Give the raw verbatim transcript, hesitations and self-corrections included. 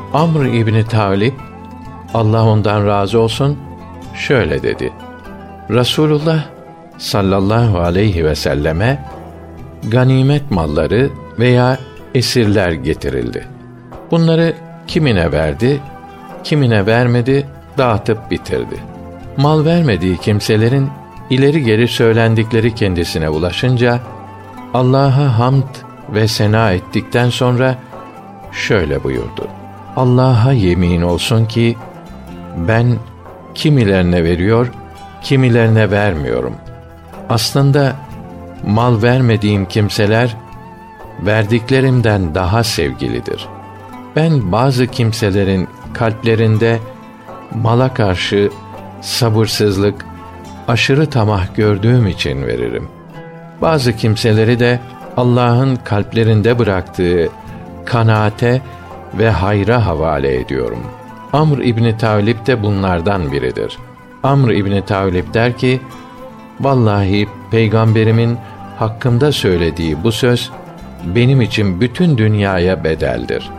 Amr İbni Talib, Allah ondan razı olsun, şöyle dedi: Resulullah sallallahu aleyhi ve selleme ganimet malları veya esirler getirildi. Bunları kimine verdi, kimine vermedi, dağıtıp bitirdi. Mal vermediği kimselerin ileri geri söylendikleri kendisine ulaşınca, Allah'a hamd ve sena ettikten sonra şöyle buyurdu: Allah'a yemin olsun ki ben kimilerine veriyor, kimilerine vermiyorum. Aslında mal vermediğim kimseler verdiklerimden daha sevgilidir. Ben bazı kimselerin kalplerinde mala karşı sabırsızlık, aşırı tamah gördüğüm için veririm. Bazı kimseleri de Allah'ın kalplerinde bıraktığı kanaate ve hayra havale ediyorum. Amr İbni Talib de bunlardan biridir. Amr İbni Talib der ki, vallahi Peygamberimin hakkımda söylediği bu söz benim için bütün dünyaya bedeldir.